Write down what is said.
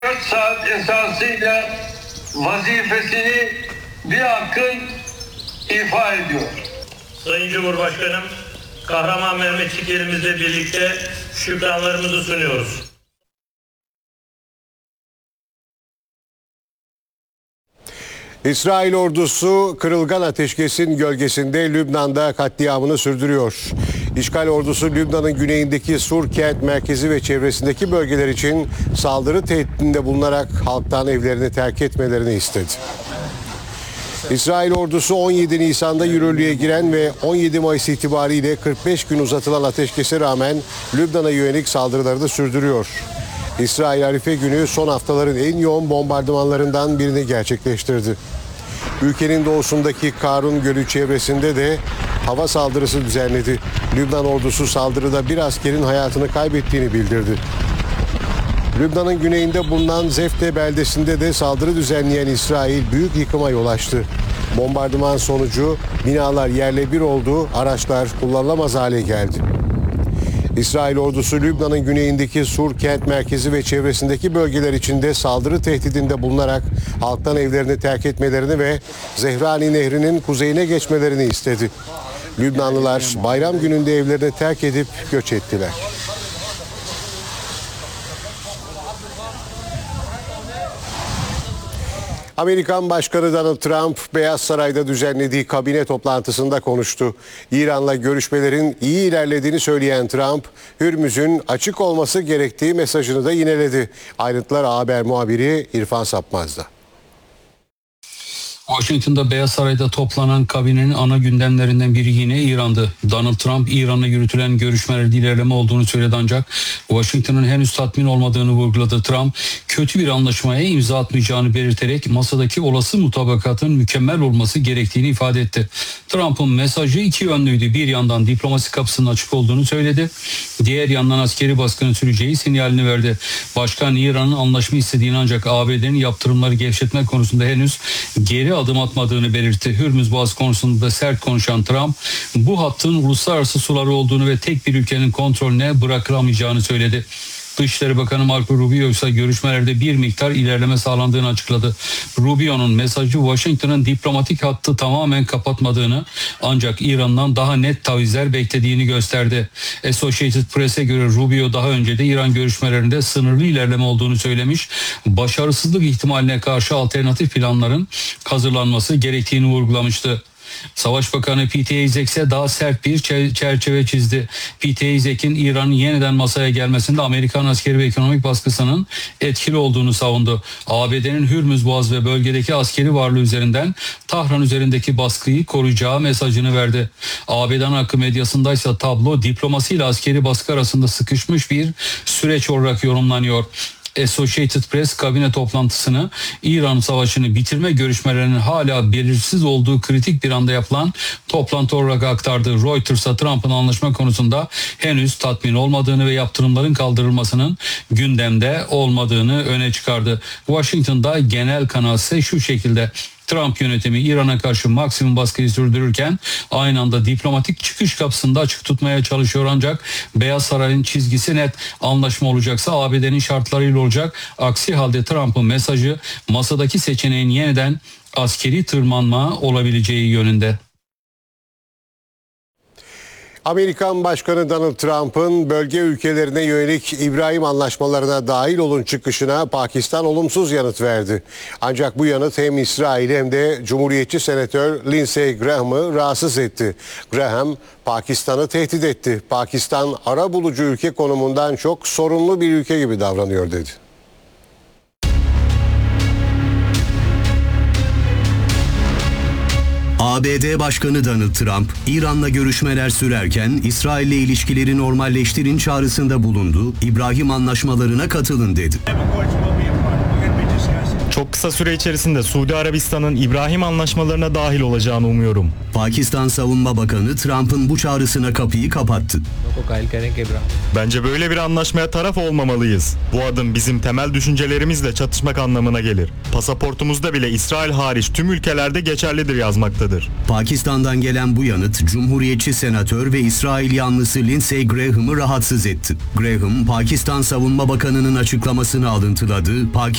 4 saat esasıyla vazifesini bir hakkın ifa ediyor. Sayın Cumhurbaşkanım, kahraman Mehmetçiklerimizle birlikte şükranlarımızı sunuyoruz. İsrail ordusu kırılgan ateşkesin gölgesinde Lübnan'da katliamını sürdürüyor. İşgal ordusu Lübnan'ın güneyindeki Sur kent merkezi ve çevresindeki bölgeler için saldırı tehdidinde bulunarak halktan evlerini terk etmelerini istedi. İsrail ordusu 17 Nisan'da yürürlüğe giren ve 17 Mayıs itibariyle 45 gün uzatılan ateşkese rağmen Lübnan'a yönelik saldırıları da sürdürüyor. İsrail Arife günü son haftaların en yoğun bombardımanlarından birini gerçekleştirdi. Ülkenin doğusundaki Karun Gölü çevresinde de hava saldırısı düzenledi. Lübnan ordusu saldırıda bir askerin hayatını kaybettiğini bildirdi. Lübnan'ın güneyinde bulunan Zefte beldesinde de saldırı düzenleyen İsrail büyük yıkıma yol açtı. Bombardıman sonucu binalar yerle bir oldu, araçlar kullanılamaz hale geldi. İsrail ordusu Lübnan'ın güneyindeki Sur kent merkezi ve çevresindeki bölgeler içinde saldırı tehdidinde bulunarak halktan evlerini terk etmelerini ve Zehrani Nehri'nin kuzeyine geçmelerini istedi. Lübnanlılar bayram gününde evlerini terk edip göç ettiler. Amerikan Başkanı Donald Trump, Beyaz Saray'da düzenlediği kabine toplantısında konuştu. İran'la görüşmelerin iyi ilerlediğini söyleyen Trump, Hürmüz'ün açık olması gerektiği mesajını da yineledi. Ayrıntılar Haber muhabiri İrfan Sapmaz'da. Washington'da Beyaz Saray'da toplanan kabinenin ana gündemlerinden biri yine İran'dı. Donald Trump, İran'la yürütülen görüşmelerde ilerleme olduğunu söyledi ancak Washington'ın henüz tatmin olmadığını vurguladı. Trump, kötü bir anlaşmaya imza atmayacağını belirterek masadaki olası mutabakatın mükemmel olması gerektiğini ifade etti. Trump'ın mesajı iki yönlüydü. Bir yandan diplomasi kapısının açık olduğunu söyledi. Diğer yandan askeri baskının süreceği sinyalini verdi. Başkan İran'ın anlaşma istediğini ancak ABD'nin yaptırımları gevşetme konusunda henüz geri adım atmadığını belirtti. Hürmüz Boğazı konusunda sert konuşan Trump, bu hattın uluslararası suları olduğunu ve tek bir ülkenin kontrolüne bırakılamayacağını söyledi. Dışişleri Bakanı Marco Rubio ise görüşmelerde bir miktar ilerleme sağlandığını açıkladı. Rubio'nun mesajı Washington'ın diplomatik hattı tamamen kapatmadığını ancak İran'dan daha net tavizler beklediğini gösterdi. Associated Press'e göre Rubio daha önce de İran görüşmelerinde sınırlı ilerleme olduğunu söylemiş, başarısızlık ihtimaline karşı alternatif planların hazırlanması gerektiğini vurgulamıştı. Savaş Bakanı Pete Hegseth ise daha sert bir çerçeve çizdi. Pete Hegseth'in İran'ın yeniden masaya gelmesinde Amerikan askeri ve ekonomik baskısının etkili olduğunu savundu. ABD'nin Hürmüz Boğazı ve bölgedeki askeri varlığı üzerinden Tahran üzerindeki baskıyı koruyacağı mesajını verdi. ABD akım medyasındaysa tablo diplomasi ile askeri baskı arasında sıkışmış bir süreç olarak yorumlanıyor. Associated Press kabine toplantısını İran savaşını bitirme görüşmelerinin hala belirsiz olduğu kritik bir anda yapılan toplantı olarak aktardı. Reuters'a Trump'ın anlaşma konusunda henüz tatmin olmadığını ve yaptırımların kaldırılmasının gündemde olmadığını öne çıkardı. Washington'da genel kanal ise şu şekilde: Trump yönetimi İran'a karşı maksimum baskıyı sürdürürken aynı anda diplomatik çıkış kapısını da açık tutmaya çalışıyor ancak Beyaz Saray'ın çizgisi net: anlaşma olacaksa ABD'nin şartlarıyla olacak. Aksi halde Trump'ın mesajı masadaki seçeneğin yeniden askeri tırmanma olabileceği yönünde. Amerikan Başkanı Donald Trump'ın bölge ülkelerine yönelik İbrahim anlaşmalarına dahil olun çıkışına Pakistan olumsuz yanıt verdi. Ancak bu yanıt hem İsrail'i hem de Cumhuriyetçi Senatör Lindsey Graham'ı rahatsız etti. Graham, Pakistan'ı tehdit etti. Pakistan arabulucu ülke konumundan çok sorunlu bir ülke gibi davranıyor dedi. ABD Başkanı Donald Trump, İran'la görüşmeler sürerken İsrail'le ilişkileri normalleştirin çağrısında bulundu, İbrahim anlaşmalarına katılın dedi. Çok kısa süre içerisinde Suudi Arabistan'ın İbrahim anlaşmalarına dahil olacağını umuyorum. Pakistan Savunma Bakanı Trump'ın bu çağrısına kapıyı kapattı. Bence böyle bir anlaşmaya taraf olmamalıyız. Bu adım bizim temel düşüncelerimizle çatışmak anlamına gelir. Pasaportumuzda bile İsrail hariç tüm ülkelerde geçerlidir yazmaktadır. Pakistan'dan gelen bu yanıt Cumhuriyetçi senatör ve İsrail yanlısı Lindsey Graham'ı rahatsız etti. Graham, Pakistan Savunma Bakanı'nın açıklamasını alıntıladı.